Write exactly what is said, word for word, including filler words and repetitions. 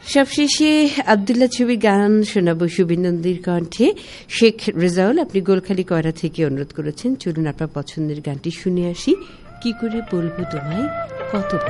সবশেষে আব্দুল্লাহ ছবির গান শোনাবো শুভিন নন্দীর কণ্ঠে। শেখ রেজাউল, আপনি গোলখালি কয়রা থেকে অনুরোধ করেছেন, চলুন আপনার পছন্দের গানটি শুনে আসি। কি করে বলবো তোমায় কত